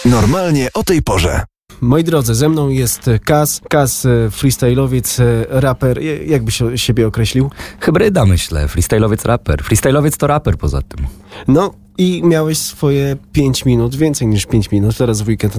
Normalnie o tej porze. Moi drodzy, ze mną jest Kaz, freestyle'owiec, raper. Jak byś siebie określił? Hybryda, myślę. Freestyle'owiec, raper. Freestyle'owiec to raper poza tym. No i miałeś swoje 5 minut, więcej niż 5 minut, teraz w weekend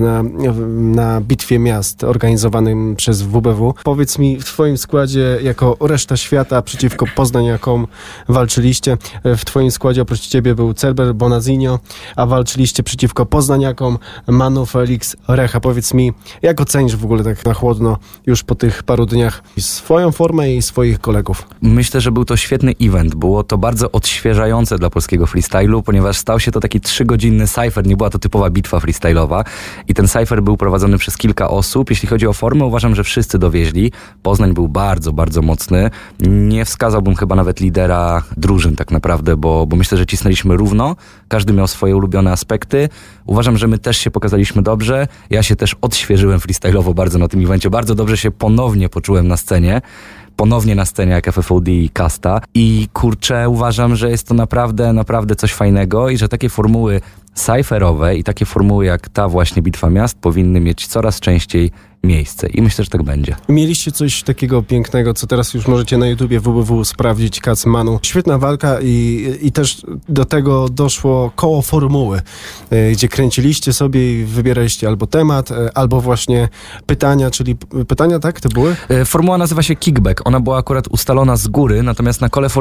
na Bitwie Miast organizowanym przez WBW. Powiedz mi, w twoim składzie jako reszta świata przeciwko Poznaniakom walczyliście. W twoim składzie oprócz ciebie był Cerber, Bonazinho, a walczyliście przeciwko Poznaniakom Manu, Felix, Recha. Powiedz mi, jak ocenisz w ogóle tak na chłodno już po tych paru dniach swoją formę i swoich kolegów? Myślę, że był to świetny event. Było to bardzo odświeżające dla polskiego freestylu, ponieważ stał się to taki 3-godzinny cypher, nie była to typowa bitwa freestyle'owa i ten cypher był prowadzony przez kilka osób. Jeśli chodzi o formę, uważam, że wszyscy dowieźli. Poznań był bardzo, bardzo mocny. Nie wskazałbym chyba nawet lidera drużyn tak naprawdę, bo myślę, że cisnęliśmy równo. Każdy miał swoje ulubione aspekty. Uważam, że my też się pokazaliśmy dobrze. Ja się też odświeżyłem freestyle'owo bardzo na tym evencie. Bardzo dobrze się ponownie poczułem na scenie. Ponownie na scenie jak FFOD i Kasta. I kurczę, uważam, że jest to naprawdę coś fajnego i że takie formuły cypherowe i takie formuły jak ta właśnie Bitwa Miast powinny mieć coraz częściej miejsce. I myślę, że tak będzie. Mieliście coś takiego pięknego, co teraz już możecie na YouTubie WBW sprawdzić, Kaz, Manu. Świetna walka i też do tego doszło koło formuły, gdzie kręciliście sobie i wybieraliście albo temat, albo właśnie pytania, czyli pytania, tak? To były? Formuła nazywa się Kickback. Ona była akurat ustalona z góry, natomiast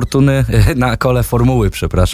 na kole formuły,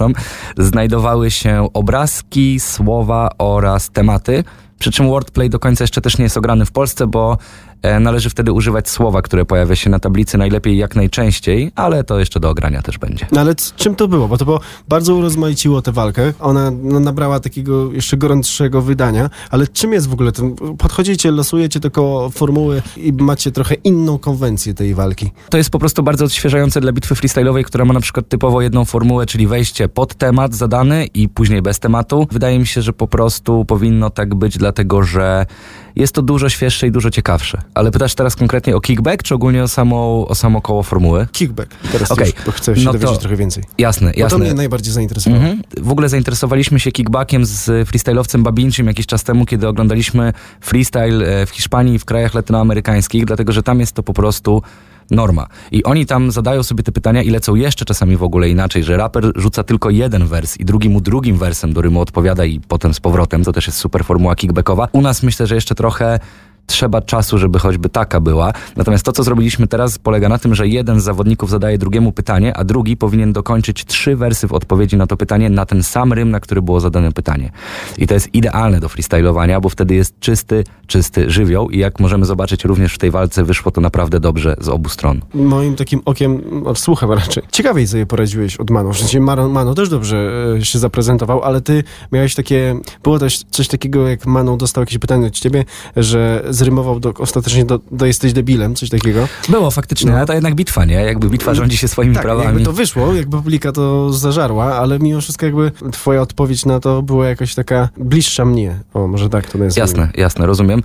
znajdowały się obrazki, słowa oraz tematy. Przy czym wordplay do końca jeszcze też nie jest ograny w Polsce, bo należy wtedy używać słowa, które pojawia się na tablicy najlepiej jak najczęściej, ale to jeszcze do ogrania też będzie. No ale czym to było? Bo to bardzo urozmaiciło tę walkę. Ona nabrała takiego jeszcze gorętszego wydania, ale czym jest w ogóle? Podchodzicie, losujecie tylko formuły i macie trochę inną konwencję tej walki. To jest po prostu bardzo odświeżające dla bitwy freestyle'owej, która ma na przykład typowo jedną formułę, czyli wejście pod temat zadany i później bez tematu. Wydaje mi się, że po prostu powinno tak być, dlatego że jest to dużo świeższe i dużo ciekawsze. Ale pytasz teraz konkretnie o kickback, czy ogólnie o samo koło formuły? Kickback. Teraz okay. Już chcę się dowiedzieć trochę więcej. Jasne. Bo to mnie najbardziej zainteresowało. W ogóle zainteresowaliśmy się kickbackiem z freestylowcem Babinczym jakiś czas temu, kiedy oglądaliśmy freestyle w Hiszpanii i w krajach latynoamerykańskich, dlatego że tam jest to po prostu norma. I oni tam zadają sobie te pytania i lecą jeszcze czasami w ogóle inaczej, że raper rzuca tylko jeden wers i drugi mu drugim wersem do rymu odpowiada i potem z powrotem. To też jest super formuła kickbackowa. U nas myślę, że jeszcze trochę trzeba czasu, żeby choćby taka była. Natomiast to, co zrobiliśmy teraz, polega na tym, że jeden z zawodników zadaje drugiemu pytanie, a drugi powinien dokończyć 3 wersy w odpowiedzi na to pytanie na ten sam rym, na który było zadane pytanie. I to jest idealne do freestylowania, bo wtedy jest czysty żywioł i jak możemy zobaczyć również w tej walce, wyszło to naprawdę dobrze z obu stron. Moim takim okiem, słucham raczej, ciekawiej sobie poradziłeś od Manu. Manu też dobrze się zaprezentował, ale ty miałeś było też coś takiego, jak Manu dostał jakieś pytanie od ciebie, że zrymował ostatecznie do jesteś debilem, coś takiego. Było faktycznie, ale to jednak bitwa, nie? Jakby bitwa rządzi się swoimi prawami. Jakby to wyszło, jakby publika to zażarła, ale mimo wszystko jakby twoja odpowiedź na to była jakoś taka bliższa mnie. O, może tak to nazwijmy. Jasne, rozumiem.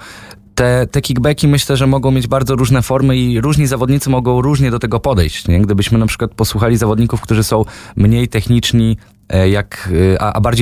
Te kickbacki myślę, że mogą mieć bardzo różne formy i różni zawodnicy mogą różnie do tego podejść, nie? Gdybyśmy na przykład posłuchali zawodników, którzy są mniej techniczni, a bardziej